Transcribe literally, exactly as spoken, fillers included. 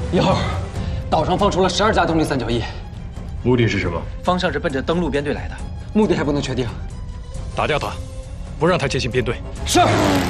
一号，岛上放出了十二架动力三角翼， 目的是什么？ 方向是奔着登陆编队来的， 目的还不能确定。 打掉他，不让他接近编队。 是。